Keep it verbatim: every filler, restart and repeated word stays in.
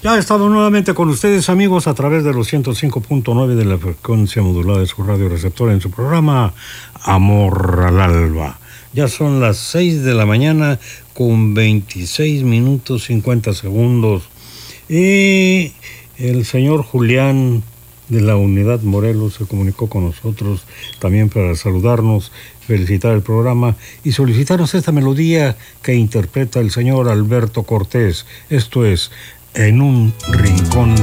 Ya estamos nuevamente con ustedes, amigos, a través de los ciento cinco punto nueve de la frecuencia modulada de su radio receptor en su programa Amor al Alba. Ya son las seis de la mañana con veintiséis minutos cincuenta segundos. Y el señor Julián de la Unidad Morelos se comunicó con nosotros también para saludarnos, felicitar el programa y solicitarnos esta melodía que interpreta el señor Alberto Cortés. Esto es En un rincón